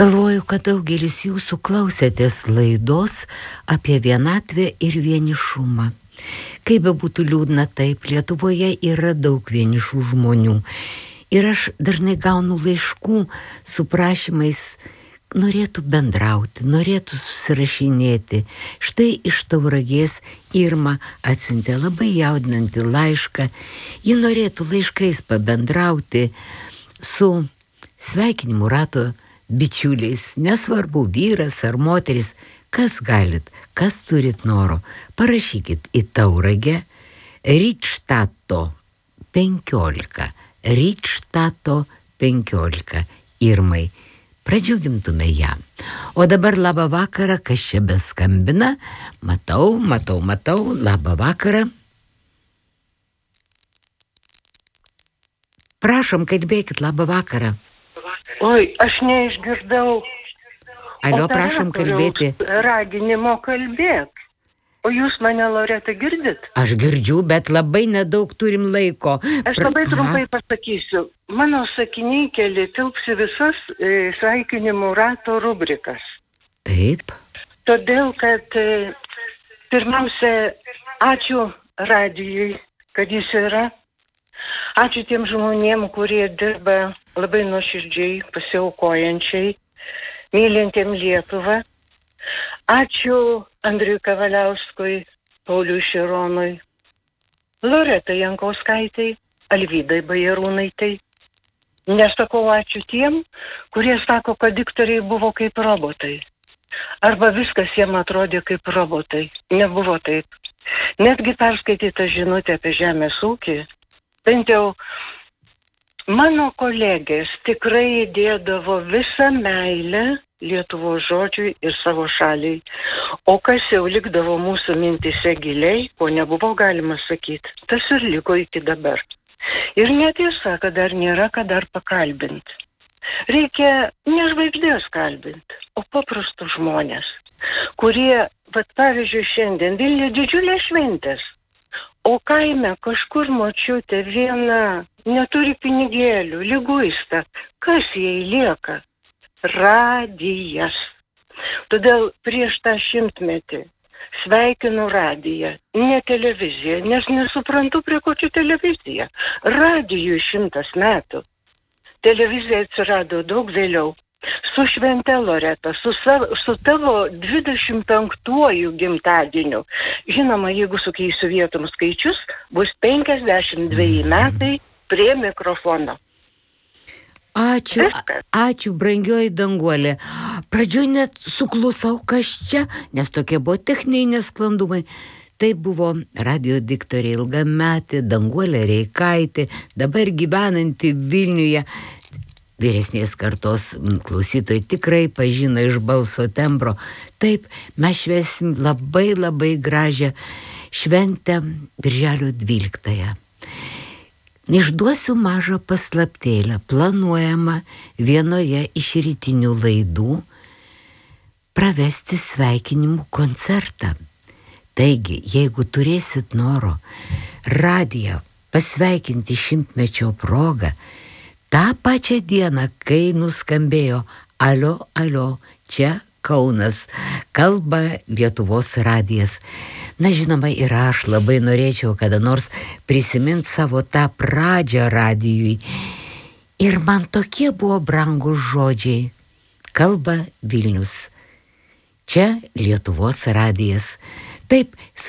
Galvoju, kad daugelis jūsų klausėtės laidos apie vienatvę ir vienišumą. Kaip be būtų liūdna, taip, Lietuvoje yra daug vienišų žmonių. Ir aš dažnai gaunu laiškų su prašymais, norėtų bendrauti, norėtų susirašinėti. Štai iš Tauragės Irma atsiuntė labai jaudinantį laišką. Ji norėtų laiškais pabendrauti su sveikinimų rato bičiuliais, nesvarbu vyras ar moteris, kas galit, kas turit noro, parašykit į Tauragę Rydštato 15, Rydštato 15 Irmai. Pradžiugintume ją. O dabar labą vakarą, kas čia beskambina. Matau, labą vakarą. Prašom, kalbėkit, labą vakarą. Oi, aš neišgirdau. Alio, prašom kalbėti. Raginimo kalbėk. O jūs mane, Loreta, girdit? Aš girdžiu, bet labai nedaug turim laiko. Aš labai trumpai pasakysiu. Mano sakiniai keli tilpsi visas sveikinimų rato rubrikas. Taip. Todėl, kad pirmiausia, ačiū radijui, kad jis yra. Ačiū tiem žmonėm, kurie dirba labai nuoširdžiai, pasiaukojančiai, mylintiem Lietuvą. Ačiū Andriui Kavaliauskui, Pauliui Šironui, Loretai Jankauskaitai, Alvydai Bajarūnaitai. Nesakau ačiū tiem, kurie sako, kad diktoriai buvo kaip robotai. Arba viskas jiem atrodė kaip robotai. Nebuvo taip. Netgi perskaityta žinutė apie žemės ūkį. Bent jau mano kolegės tikrai įdėdavo visą meilę Lietuvos žodžiui ir savo šaliai. O kas jau likdavo mūsų mintise giliai, ko nebuvo galima sakyti, tas ir liko iki dabar. Ir netiesa, kad dar nėra ką dar pakalbinti. Reikia ne žvaigždės kalbinti, o paprastus žmonės, kurie, pavyzdžiui, šiandien Vilniuje didžiulės šventės. O kaime kažkur močiutė viena neturi pinigėlių, liguista. Kas jai lieka? Radijas. Todėl prieš tą 100-metį sveikinu radiją, ne televiziją, nes nesuprantu, prie ko čia televizija. Radijui 100 metų. Televizija atsirado daug vėliau. Su švente, Loreta, su tavo 25-uoju gimtadieniu. Žinoma, jeigu sukeisiu vietom skaičius, bus 52 metai prie mikrofono. Ačiū, brangioji Danguolė. Pradžioj net suklusau, kas čia, nes tokie buvo techniniai nesklandumai. Tai buvo radio diktorė ilgametė Danguolė Reikaitė, dabar gyvenanti Vilniuje. Vyresnės kartos klausytojai tikrai pažino iš balso tembro. Taip, mes švęsim labai labai gražią šventę Birželio 12. Išduosiu mažą paslaptėlę. Planuojama vienoje iš rytinių laidų pravesti sveikinimų koncertą. Taigi, jeigu turėsit noro radiją pasveikinti 100-mečio progą, tą pačią dieną, kai nuskambėjo alio, alio, čia Kaunas, kalba Lietuvos radijas. Na, žinoma, ir aš labai norėčiau kada nors prisiminti savo tą pradžią radijui. Ir man tokie buvo brangūs žodžiai. Kalba Vilnius. Čia Lietuvos radijas. Taip,